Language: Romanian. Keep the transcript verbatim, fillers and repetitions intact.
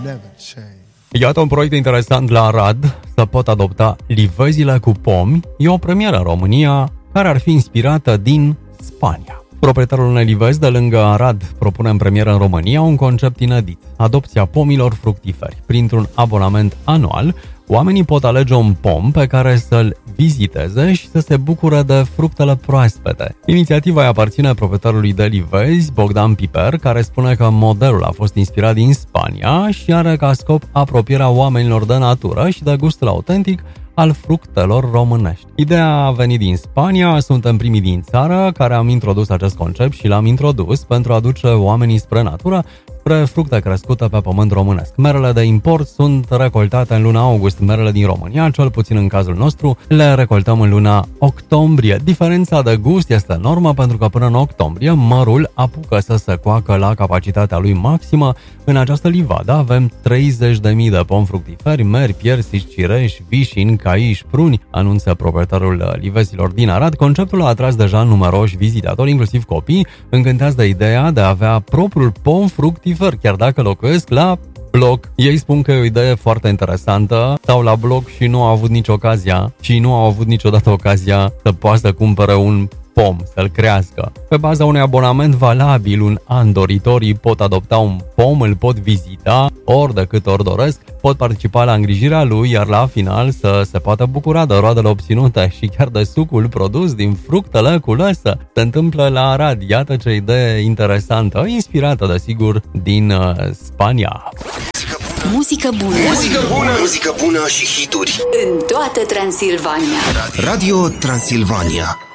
Iată un proiect interesant la Arad, să pot adopta livezile cu pomi. E o premieră în România care ar fi inspirată din Spania. Proprietarul unei livezi de lângă Arad propune în premieră în România un concept inedit, adopția pomilor fructiferi. Printr-un abonament anual, oamenii pot alege un pom pe care să-l viziteze și să se bucure de fructele proaspete. Inițiativa îi aparține proprietarului de livezi, Bogdan Piper, care spune că modelul a fost inspirat din Spania și are ca scop apropierea oamenilor de natură și de gustul autentic al fructelor românești. Ideea a venit din Spania, suntem primii din țară care am introdus acest concept și l-am introdus pentru a duce oamenii spre natură, spre fructe crescute pe pământ românesc. Merele de import sunt recoltate în luna august, merele din România, cel puțin în cazul nostru, le recoltăm în luna octombrie. Diferența de gust este enormă pentru că până în octombrie mărul apucă să se coacă la capacitatea lui maximă. În această livadă avem treizeci de mii de pomi fructiferi, meri, piersici, cireși, vișini, caiși, pruni, anunță proprietarul livezilor din Arad. Conceptul a atras deja numeroși vizitatori, inclusiv copii, încântați de ideea de a avea propriul pom fructifer, chiar dacă locuiesc la bloc. Ei spun că e o idee foarte interesantă, stau la bloc și nu au avut nici ocazia și nu au avut niciodată ocazia să poată să cumpere un pom, să-l crească. Pe baza unui abonament valabil un an, doritorii pot adopta un pom, îl pot vizita ori de câte ori doresc, pot participa la îngrijirea lui, iar la final să se poată bucura de roadele obținute și chiar de sucul produs din fructele culese. Se întâmplă la Arad. Iată ce idee interesantă, inspirată, desigur, din uh, Spania. Muzică bună. Muzică bună, muzică bună și hituri în toată Transilvania. Radio Transilvania.